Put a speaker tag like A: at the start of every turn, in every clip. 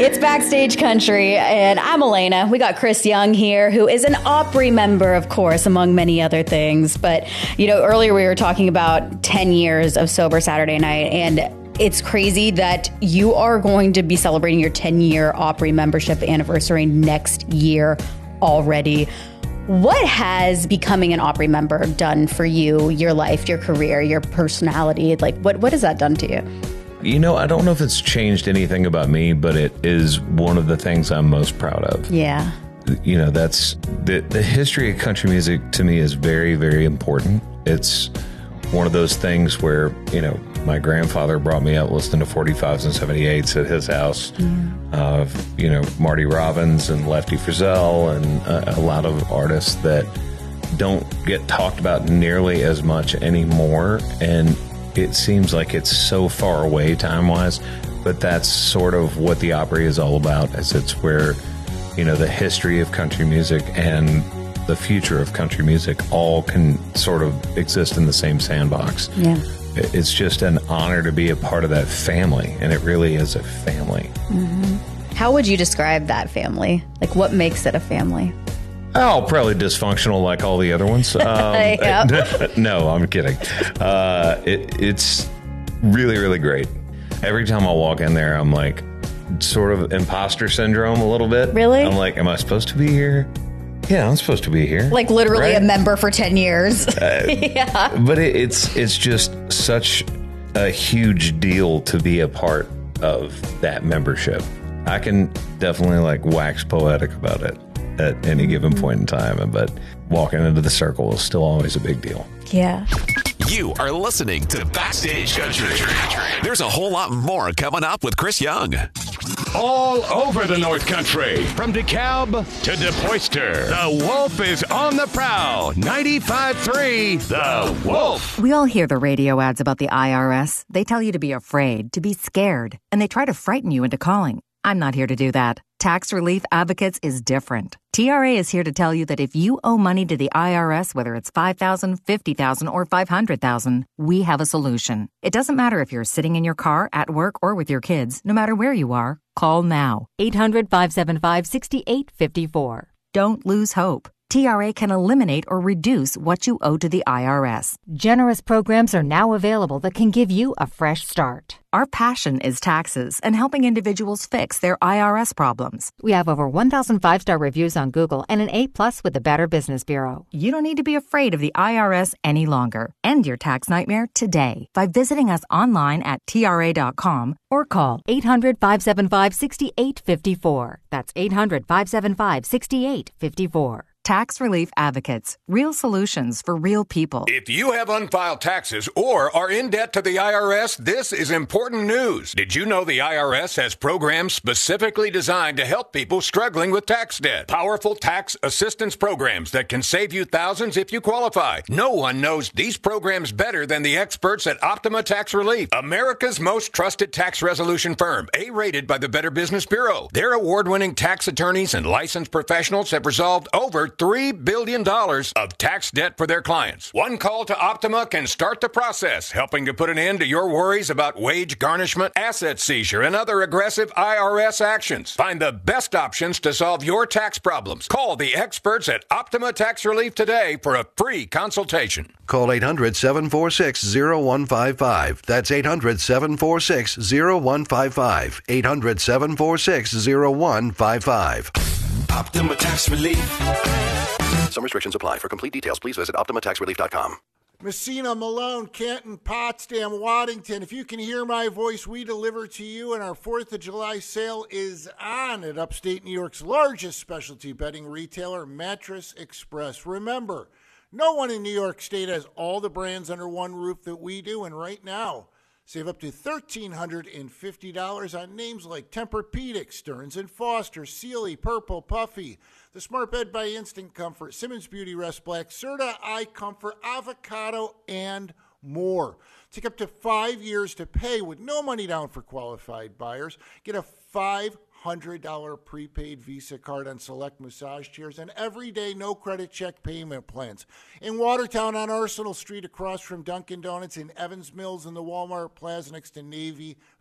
A: It's Backstage Country, and I'm Elena. We got Chris Young here, who is an Opry member, of course, among many other things. But, earlier we were talking about 10 years of Sober Saturday Night, and it's crazy that you are going to be celebrating your 10-year Opry membership anniversary next year already. What has becoming an Opry member done for you, your life, your career, your personality? Like, what has that done to you?
B: I don't know if it's changed anything about me, but it is one of the things I'm most proud of.
A: Yeah.
B: That's the history of country music to me is very, very important. It's one of those things where, my grandfather brought me up listening to 45s and 78s at his house. Marty Robbins and Lefty Frizzell and a lot of artists that don't get talked about nearly as much anymore. And it seems like it's so far away time-wise, but that's sort of what the Opry is all about, as it's where, the history of country music and the future of country music all can sort of exist in the same sandbox.
A: Yeah.
B: It's just an honor to be a part of that family, and it really is a family.
A: Mm-hmm. How would you describe that family? Like, what makes it a family?
B: Oh, probably dysfunctional like all the other ones. No, I'm kidding. It's really, really great. Every time I walk in there, I'm like, sort of imposter syndrome a little bit.
A: Really?
B: I'm like, am I supposed to be here? Yeah, I'm supposed to be here.
A: Like literally
B: right?
A: a member for 10 years. Yeah.
B: But it's just such a huge deal to be a part of that membership. I can definitely wax poetic about it at any given point in time, but walking into the circle is still always a big deal.
A: Yeah.
C: You are listening to Backstage Country. There's a whole lot more coming up with Chris Young.
D: All over the North Country, from DeKalb to DePoyster, the Wolf is on the prowl. 95.3, The Wolf.
E: We all hear the radio ads about the IRS. They tell you to be afraid, to be scared, and they try to frighten you into calling. I'm not here to do that. Tax Relief Advocates is different. TRA is here to tell you that if you owe money to the IRS, whether it's $5,000, $50,000, or $500,000, we have a solution. It doesn't matter if you're sitting in your car, at work, or with your kids. No matter where you are, call now. 800-575-6854. Don't lose hope. TRA can eliminate or reduce what you owe to the IRS.
F: Generous programs are now available that can give you a fresh start.
E: Our passion is taxes and helping individuals fix their IRS problems.
F: We have over 1,000 5-star reviews on Google and an A+ with the Better Business Bureau.
E: You don't need to be afraid of the IRS any longer. End your tax nightmare today by visiting us online at TRA.com
F: or call 800-575-6854. That's 800-575-6854.
E: Tax Relief Advocates. Real solutions for real people.
D: If you have unfiled taxes or are in debt to the IRS, this is important news. Did you know the IRS has programs specifically designed to help people struggling with tax debt? Powerful tax assistance programs that can save you thousands if you qualify. No one knows these programs better than the experts at Optima Tax Relief, America's most trusted tax resolution firm, A-rated by the Better Business Bureau. Their award-winning tax attorneys and licensed professionals have resolved over $3 billion of tax debt for their clients. One call to Optima can start the process, helping to put an end to your worries about wage garnishment, asset seizure, and other aggressive IRS actions. Find the best options to solve your tax problems. Call the experts at Optima Tax Relief today for a free consultation.
G: Call 800-746-0155. That's 800-746-0155. 800-746-0155.
H: Optima Tax Relief.
G: Some restrictions apply. For complete details, please visit OptimaTaxRelief.com.
I: Messina, Malone, Canton, Potsdam, Waddington. If you can hear my voice, we deliver to you, and our 4th of July sale is on at upstate New York's largest specialty bedding retailer, Mattress Express. Remember, no one in New York State has all the brands under one roof that we do, and right now, save up to $1,350 on names like Tempur-Pedic, Stearns & Foster, Sealy, Purple, Puffy, the Smart Bed by Instant Comfort, Simmons Beauty Rest Black, Serta Eye Comfort, Avocado, and more. Take up to 5 years to pay with no money down for qualified buyers. Get a $500 prepaid Visa card on select massage chairs and everyday no credit check payment plans. In Watertown on Arsenal Street across from Dunkin' Donuts, in Evans Mills in the Walmart Plaza next to Navy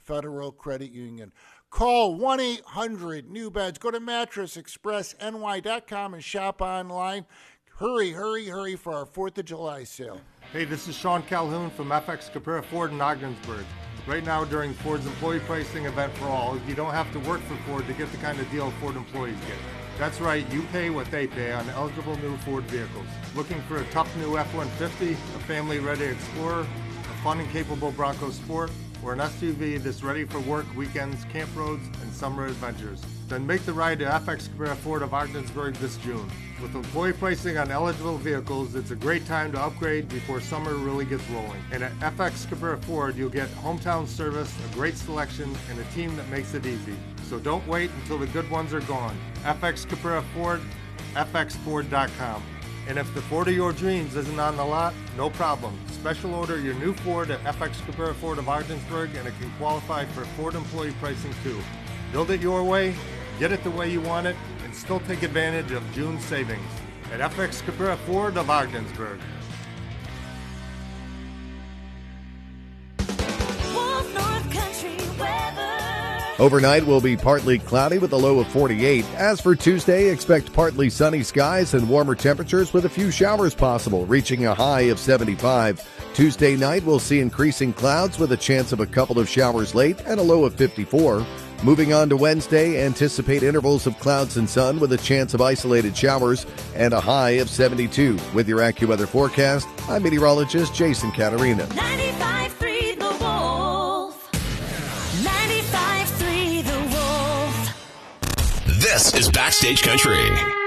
I: Federal Credit Union. Call 1-800-NEW-BEDS. Go to MattressExpressNY.com and shop online. Hurry, hurry, hurry for our 4th of July sale.
H: Hey, this is Sean Calhoun from FX Caprera Ford in Ogdensburg. Right now, during Ford's employee pricing event for all, you don't have to work for Ford to get the kind of deal Ford employees get. That's right, you pay what they pay on eligible new Ford vehicles. Looking for a tough new F-150, a family-ready Explorer, a fun and capable Bronco Sport, or an SUV that's ready for work, weekends, camp roads, and summer adventures? Then make the ride to FX Caprera Ford of Ogdensburg this June. With employee pricing on eligible vehicles, it's a great time to upgrade before summer really gets rolling. And at FX Caprera Ford, you'll get hometown service, a great selection, and a team that makes it easy. So don't wait until the good ones are gone. FX Caprera Ford, FXFord.com. And if the Ford of your dreams isn't on the lot, no problem. Special order your new Ford at FX Caprera Ford of Ogdensburg, and it can qualify for Ford employee pricing too. Build it your way, get it the way you want it, and still take advantage of June's savings at FX Caprera Ford of Ogdensburg.
J: Overnight will be partly cloudy with a low of 48. As for Tuesday, expect partly sunny skies and warmer temperatures with a few showers possible, reaching a high of 75. Tuesday night we'll see increasing clouds with a chance of a couple of showers late and a low of 54. Moving on to Wednesday, anticipate intervals of clouds and sun with a chance of isolated showers and a high of 72. With your AccuWeather forecast, I'm meteorologist Jason Catarina.
K: 95.3 The Wolf. 95.3 The Wolf.
C: This is Backstage Country.